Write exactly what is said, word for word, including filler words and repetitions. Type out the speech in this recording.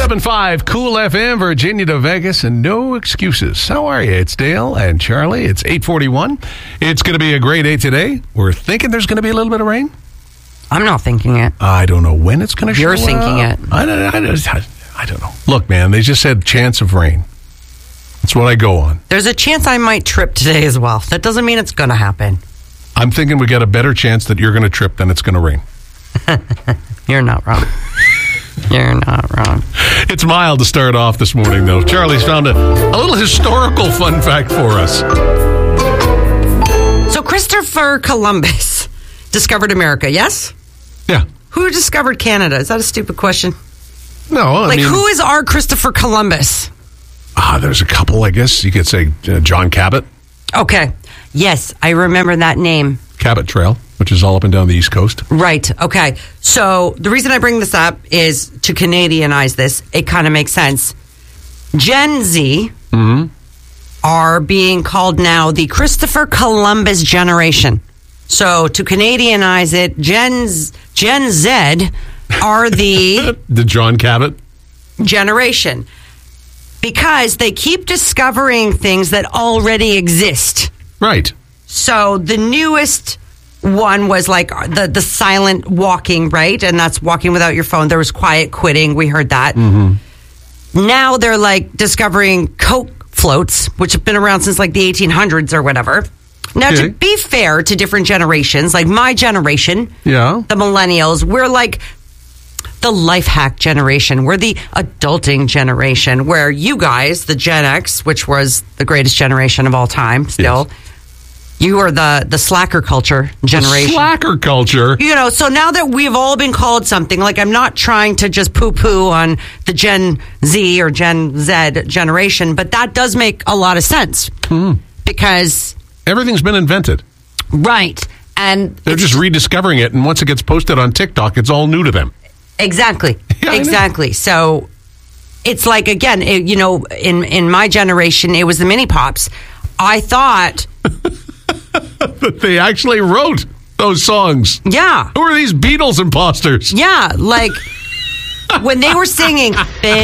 seven five Cool F M, Virginia to Vegas, and no excuses. How are you? It's Dale and Charlie. It's eight forty-one. It's going to be a great day today. We're thinking there's going to be a little bit of rain. I'm not thinking it. I don't know when it's going to show You're thinking up. it. I don't, I, don't, I don't know. Look, man, they just said chance of rain. That's what I go on. There's a chance I might trip today as well. That doesn't mean it's going to happen. I'm thinking we got a better chance that you're going to trip than it's going to rain. You're not wrong. You're not wrong. It's mild to start off this morning, though. Charlie's found a, a little historical fun fact for us. So Christopher Columbus discovered America, yes? Yeah. Who discovered Canada? Is that a stupid question? No, I like, mean, who is our Christopher Columbus? Ah, there's a couple, I guess. You could say uh, John Cabot. Okay. Yes, I remember that name. Cabot Trail, which is all up and down the East Coast. Right. Okay. So the reason I bring this up is to Canadianize this. It kind of makes sense. Gen Z Mm-hmm. are being called now the Christopher Columbus generation. So to Canadianize it, Gen, Z- Gen Z are the... the John Cabot generation. Because they keep discovering things that already exist. Right. So the newest one was like the, the silent walking, right? And that's walking without your phone. There was quiet quitting. We heard that. Mm-hmm. Now they're like discovering Coke floats, which have been around since like the eighteen hundreds or whatever. Now, Okay. to be fair to different generations, like my generation, Yeah. the millennials, we're like the life hack generation. We're the adulting generation, where you guys, the Gen X, which was the greatest generation of all time still, Yes. you are the, the slacker culture generation. Slacker culture. You know, so now that we've all been called something, like I'm not trying to just poo-poo on the Gen Z or Gen Z generation, but that does make a lot of sense. Mm. Because... Everything's been invented. Right. And They're just rediscovering it, and once it gets posted on TikTok, it's all new to them. Exactly. Yeah, I know. Exactly. So it's like, again, it, you know, in, in my generation, it was the mini pops. I thought... That they actually wrote those songs. Yeah. Who are these Beatles imposters? Yeah. Like, when they were singing...